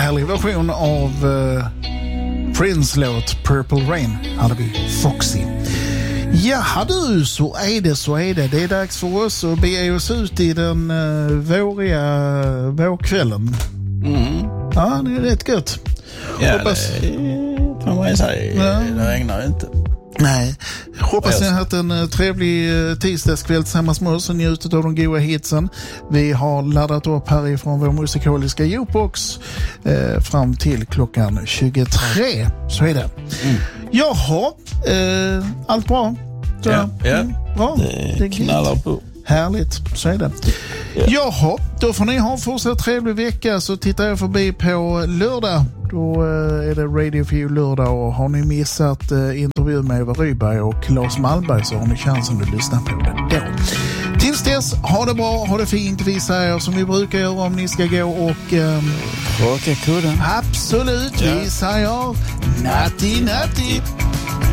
Härlig version av Prince låt Purple Rain hade vi Foxy. Jaha du, så är det. Det är dags för oss att bege oss ut i den vårkvällen. Ja, det är rätt gött. Ja, hoppas... det får man säga. Ja. Det regnar inte. Nej, hoppas ni har haft en trevlig tisdagskväll tillsammans med oss och njutit av de goda hitsen. Vi har laddat upp härifrån vår musikaliska jukebox fram till klockan 23. Så är det. Jaha, allt bra? Ja. Bra. Det knallar på. Härligt, så är det. Jaha, då får ni ha en fortsatt trevlig vecka, så tittar jag förbi på lördag. Då är det Radio for You lördag, och har ni missat intervjun med Eva Rydberg och Claes Malmberg så har ni chansen att lyssna på det då. Tills dess, ha det bra, ha det fint. Vi säger som vi brukar göra om ni ska gå och... Raka kudden. Absolut, vi säger natti.